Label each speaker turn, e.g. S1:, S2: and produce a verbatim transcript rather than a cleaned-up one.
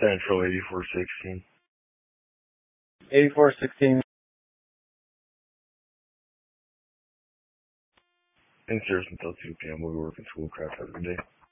S1: Central eighty-four sixteen.
S2: eighty-four sixteen.
S1: In service until two p.m. We'll be working school craft every day.